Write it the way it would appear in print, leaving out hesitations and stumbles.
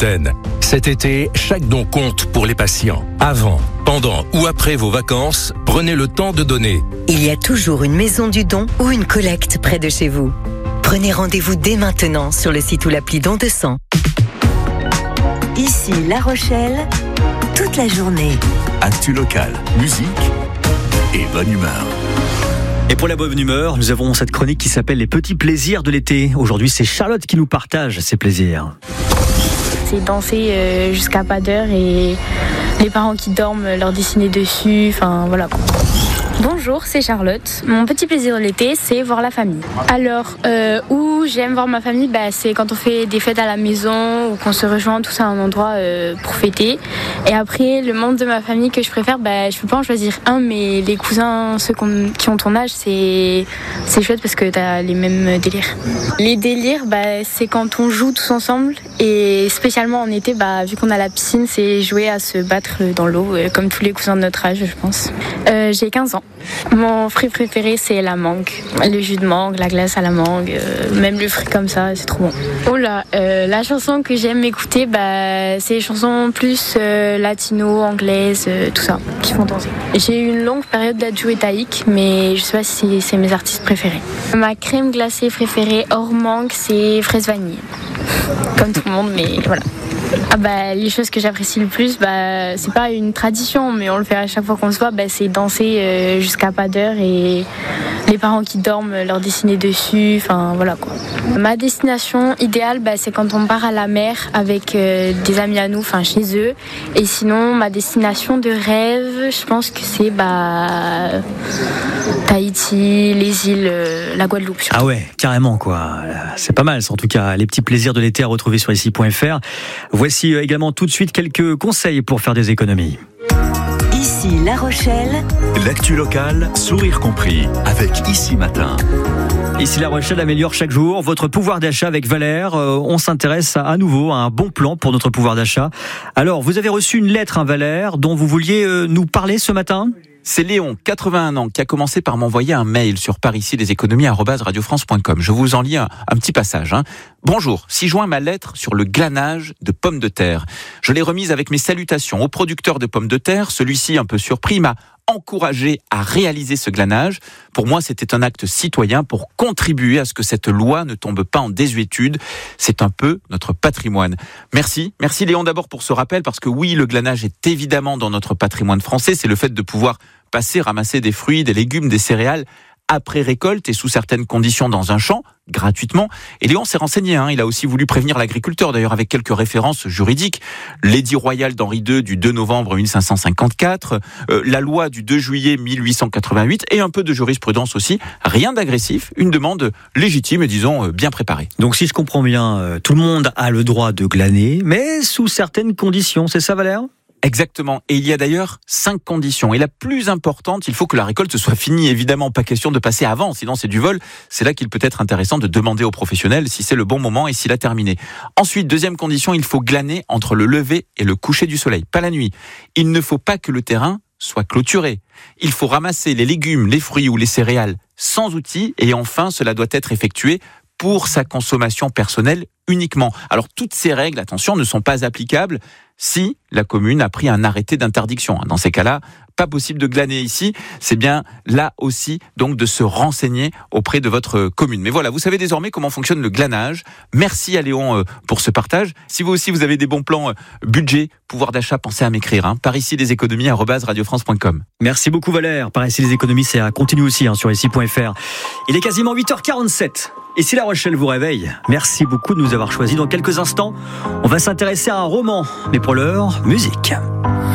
trentaine. Cet été, chaque don compte pour les patients. Avant, pendant ou après vos vacances, prenez le temps de donner. Il y a toujours une maison du don ou une collecte près de chez vous. Prenez rendez-vous dès maintenant sur le site ou l'appli Don de Sang. Ici La Rochelle, toute la journée. Actu locale, musique et bonne humeur. Et pour la bonne humeur, nous avons cette chronique qui s'appelle Les petits plaisirs de l'été. Aujourd'hui, c'est Charlotte qui nous partage ses plaisirs. C'est danser jusqu'à pas d'heure et les parents qui dorment leur dessiner dessus, enfin voilà. Bonjour, c'est Charlotte. Mon petit plaisir de l'été, c'est voir la famille. Alors, où j'aime voir ma famille, c'est quand on fait des fêtes à la maison ou qu'on se rejoint tous à un endroit pour fêter. Et après, le membre de ma famille que je préfère, je peux pas en choisir un, mais les cousins, ceux qui ont ton âge, c'est chouette parce que t'as les mêmes délires. Les délires, c'est quand on joue tous ensemble et spécialement en été, vu qu'on a la piscine, c'est jouer à se battre dans l'eau, comme tous les cousins de notre âge, je pense. J'ai 15 ans. Mon fruit préféré, c'est la mangue. Le jus de mangue, la glace à la mangue, même le fruit comme ça, c'est trop bon. Oh là, la chanson que j'aime écouter, c'est les chansons plus latino, anglaises, tout ça, qui font danser. J'ai eu une longue période d'Adju et Taïk, mais je sais pas si c'est mes artistes préférés. Ma crème glacée préférée hors mangue, c'est fraise vanille. Comme tout le monde, mais voilà. Les choses que j'apprécie le plus, c'est pas une tradition, mais on le fait à chaque fois qu'on se voit, c'est danser jusqu'à pas d'heure et les parents qui dorment leur dessiner dessus, enfin voilà quoi. Ma destination idéale, c'est quand on part à la mer avec des amis à nous, enfin chez eux. Et sinon, ma destination de rêve, je pense que c'est Tahiti, les îles, la Guadeloupe. Surtout. Ah ouais, carrément quoi. C'est pas mal ça en tout cas. Les petits plaisirs de l'été à retrouver sur ici.fr. Voici également tout de suite quelques conseils pour faire des économies. Ici La Rochelle. L'actu locale, sourire compris, avec Ici Matin. Ici La Rochelle améliore chaque jour votre pouvoir d'achat avec Valère. On s'intéresse à nouveau à un bon plan pour notre pouvoir d'achat. Alors, vous avez reçu une lettre, Valère, dont vous vouliez nous parler ce matin ? C'est Léon, 81 ans, qui a commencé par m'envoyer un mail sur pariciesleséconomies@radiofrance.com. Je vous en lis un petit passage. Bonjour, 6 juin, ma lettre sur le glanage de pommes de terre. Je l'ai remise avec mes salutations au producteur de pommes de terre. Celui-ci, un peu surpris, m'a encouragé à réaliser ce glanage. Pour moi, c'était un acte citoyen pour contribuer à ce que cette loi ne tombe pas en désuétude. C'est un peu notre patrimoine. Merci Léon d'abord pour ce rappel, parce que oui, le glanage est évidemment dans notre patrimoine français. C'est le fait de pouvoir ramasser des fruits, des légumes, des céréales après récolte et sous certaines conditions dans un champ, gratuitement. Et Léon s'est renseigné, il a aussi voulu prévenir l'agriculteur, d'ailleurs avec quelques références juridiques. L'édit royal d'Henri II du 2 novembre 1554, la loi du 2 juillet 1888 et un peu de jurisprudence aussi. Rien d'agressif, une demande légitime et disons bien préparée. Donc si je comprends bien, tout le monde a le droit de glaner, mais sous certaines conditions, c'est ça Valère ? Exactement. Et il y a d'ailleurs 5 conditions. Et la plus importante, il faut que la récolte soit finie. Évidemment, pas question de passer avant, sinon c'est du vol. C'est là qu'il peut être intéressant de demander aux professionnels si c'est le bon moment et s'il a terminé. Ensuite, deuxième condition, il faut glaner entre le lever et le coucher du soleil, pas la nuit. Il ne faut pas que le terrain soit clôturé. Il faut ramasser les légumes, les fruits ou les céréales sans outils. Et enfin, cela doit être effectué pour sa consommation personnelle uniquement. Alors toutes ces règles, attention, ne sont pas applicables si la commune a pris un arrêté d'interdiction. Dans ces cas-là, pas possible de glaner ici. C'est bien là aussi donc de se renseigner auprès de votre commune. Mais voilà, vous savez désormais comment fonctionne le glanage. Merci à Léon pour ce partage. Si vous aussi vous avez des bons plans budget, pouvoir d'achat, pensez à m'écrire. Par ici les économies @radiofrance.com. Merci beaucoup Valère. Par ici les économies, c'est à continuer aussi sur ici.fr. Il est quasiment 8h47. Et si La Rochelle vous réveille, merci beaucoup de nous avoir choisis. Dans quelques instants, on va s'intéresser à un roman. Mais pour l'heure, musique.